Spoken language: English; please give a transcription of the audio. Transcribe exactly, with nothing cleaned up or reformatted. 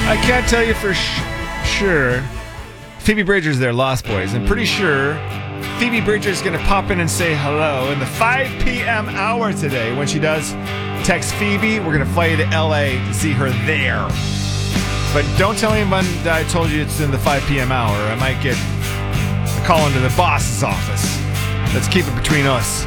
I can't tell you for sh- sure. Phoebe Bridgers there, Lost Boys. I'm pretty sure Phoebe Bridgers is going to pop in and say hello in the five p.m. hour today. When she does, text Phoebe. We're going to fly you to L A to see her there. But don't tell anyone that I told you it's in the five p.m. hour. I might get a call into the boss's office. Let's keep it between us.